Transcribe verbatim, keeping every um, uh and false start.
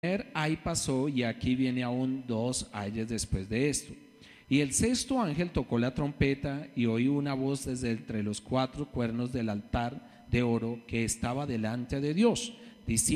ay pasó, y aquí viene aún dos ayes después de esto. Y el sexto ángel tocó la trompeta, y oí una voz desde entre los cuatro cuernos del altar de oro que estaba delante de Dios, diciendo: